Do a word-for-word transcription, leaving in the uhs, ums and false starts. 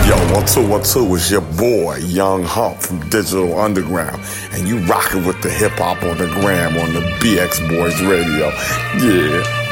Yo, one two one two is your boy, Young Hump from Digital Underground, and you rocking with the hip hop on the gram on the B X Boys Radio. Yeah.